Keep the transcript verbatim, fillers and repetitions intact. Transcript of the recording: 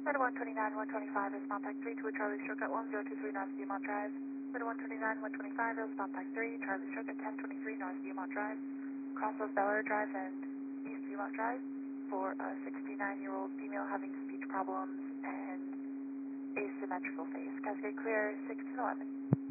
Flight one twenty-nine, one twenty-five is contact three to a Charlie Stroke at one zero two three North Viewmont Drive. Flight one twenty-nine, one twenty-five is contact three, Charlie Stroke at ten twenty-three North Viewmont Drive. Cross of Bel Air Drive and East Viewmont Drive for a sixty-nine-year-old female having speech problems and asymmetrical face. Cascade clear, six to eleven.